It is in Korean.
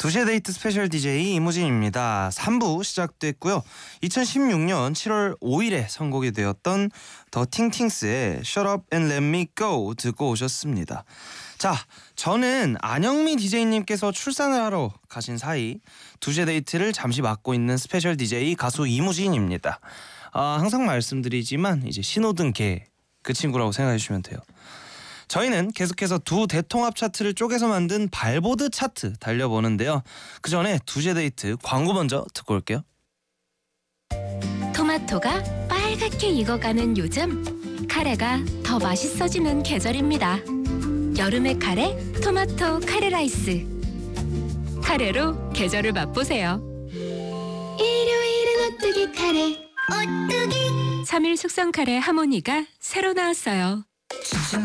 2시의 데이트 스페셜 DJ 이무진입니다. 3부 시작됐고요. 2016년 7월 5일에 선곡이 되었던 더 팅팅스의 Shut Up and Let Me Go 듣고 오셨습니다. 자, 저는 안영미 DJ님께서 출산을 하러 가신 사이 2시의 데이트를 잠시 맡고 있는 스페셜 DJ 가수 이무진입니다. 항상 말씀드리지만 이제 신호등 개 그 친구라고 생각해 주시면 돼요. 저희는 계속해서 두 대통합 차트를 쪼개서 만든 발보드 차트 달려보는데요. 그 전에 2시의 데이트 광고 먼저 듣고 올게요. 토마토가 빨갛게 익어가는 요즘, 카레가 더 맛있어지는 계절입니다. 여름의 카레, 토마토 카레 라이스. 카레로 계절을 맛보세요. 일요일은 오뚜기 카레, 오뚜기. 3일 숙성 카레 하모니가 새로 나왔어요.